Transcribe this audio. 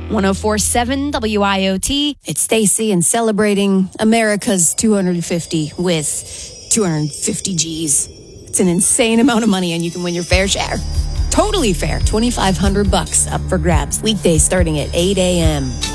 104.7 WIOT. It's Stacy and celebrating America's 250 with 250 G's. It's an insane amount of money, and you can win your fair share. Totally fair. $2,500 up for grabs. Weekdays starting at 8 a.m.